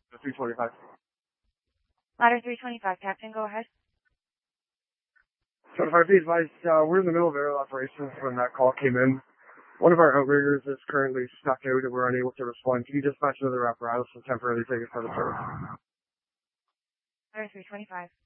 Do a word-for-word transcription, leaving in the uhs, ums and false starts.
three twenty-five. Ladder three twenty-five, Captain, go ahead. twenty-five, be advised, uh, we're in the middle of aerial operations when that call came in. One of our outriggers is currently stuck out and we're unable to respond. Can you dispatch another apparatus and temporarily take us out of service? Ladder three twenty-five.